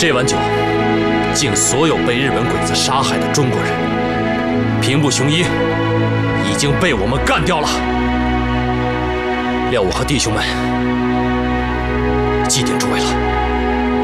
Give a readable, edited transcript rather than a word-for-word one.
这碗酒敬所有被日本鬼子杀害的中国人。平步雄一已经被我们干掉了，料我和弟兄们祭奠诸位了。